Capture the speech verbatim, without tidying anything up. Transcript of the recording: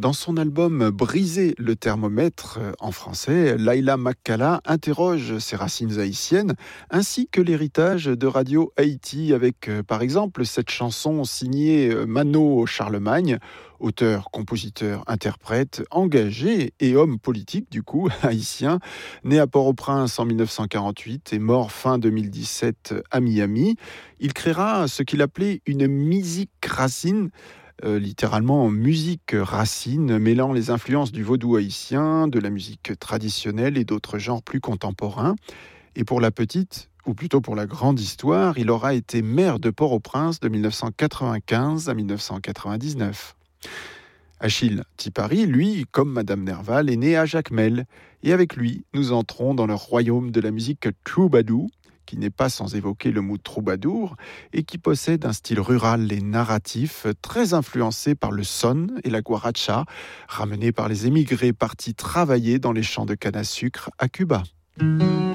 Dans son album Briser le thermomètre en français, Laila Makkala interroge ses racines haïtiennes ainsi que l'héritage de Radio Haïti avec par exemple cette chanson signée Mano Charlemagne, auteur, compositeur, interprète, engagé et homme politique du coup haïtien, né à Port-au-Prince en dix-neuf cent quarante-huit et mort fin deux mille dix-sept à Miami. Il créera ce qu'il appelait une musique racine, Euh, littéralement musique racine, mêlant les influences du vaudou haïtien, de la musique traditionnelle et d'autres genres plus contemporains. Et pour la petite, ou plutôt pour la grande histoire, il aura été maire de Port-au-Prince de dix-neuf cent quatre-vingt-quinze à dix-neuf cent quatre-vingt-dix-neuf. Achille Tipari, lui, comme Madame Nerval, est né à Jacmel. Et avec lui, nous entrons dans le royaume de la musique troubadour, qui n'est pas sans évoquer le mot troubadour, et qui possède un style rural et narratif très influencé par le son et la guaracha, ramenés par les émigrés partis travailler dans les champs de canne à sucre à Cuba.